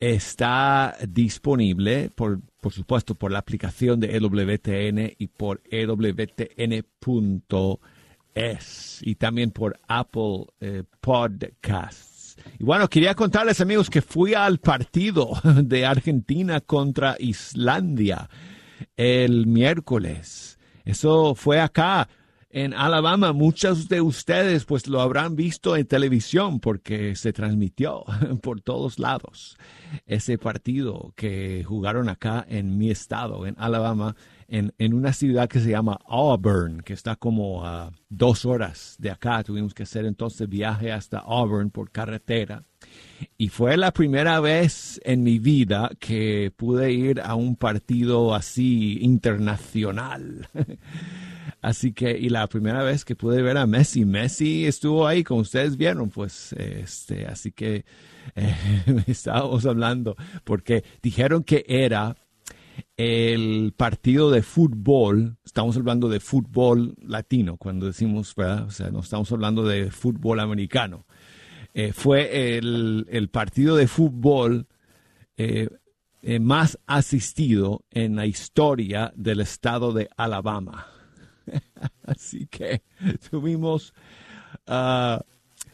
está disponible, por supuesto, por la aplicación de EWTN y por EWTN.es y también por Apple Podcasts. Y bueno, quería contarles, amigos, que fui al partido de Argentina contra Islandia el miércoles. Eso fue acá en Alabama. Muchos de ustedes pues lo habrán visto en televisión porque se transmitió por todos lados ese partido que jugaron acá en mi estado, en Alabama, en una ciudad que se llama Auburn, que está como a 2 horas de acá. Tuvimos que hacer entonces viaje hasta Auburn por carretera. Y fue la primera vez en mi vida que pude ir a un partido así internacional. Así que, y la primera vez que pude ver a Messi. Messi estuvo ahí, como ustedes vieron, pues, así que estábamos hablando, porque dijeron que era el partido de fútbol. Estamos hablando de fútbol latino, cuando decimos, ¿verdad? O sea, no estamos hablando de fútbol americano. Fue el partido de fútbol más asistido en la historia del estado de Alabama. Así que tuvimos a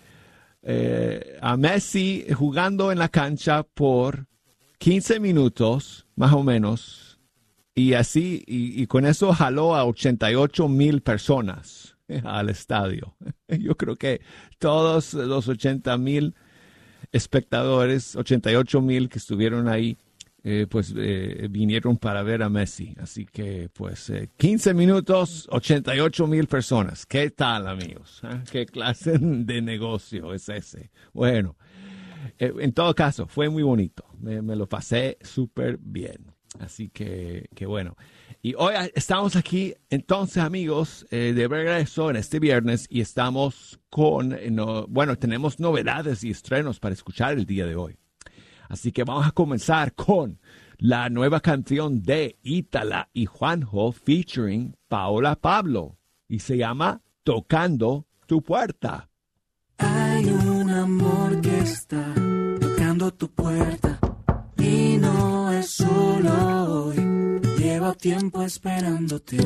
Messi jugando en la cancha por 15 minutos, más o menos, y así, y con eso jaló a 88,000 personas al estadio. Yo creo que todos los 80,000 espectadores, 88,000 que estuvieron ahí, vinieron para ver a Messi. Así que, 15 minutos, 88,000 personas. ¿Qué tal, amigos? ¿Qué clase de negocio es ese? Bueno, en todo caso, fue muy bonito. Me lo pasé súper bien. Así que bueno. Y hoy estamos aquí, entonces, amigos, de regreso en este viernes y estamos tenemos novedades y estrenos para escuchar el día de hoy. Así que vamos a comenzar con la nueva canción de Ítala y Juanjo featuring Paola Pablo y se llama Tocando tu Puerta. Hay un amor que está tocando tu puerta y no es solo hoy. Llevo tiempo esperándote.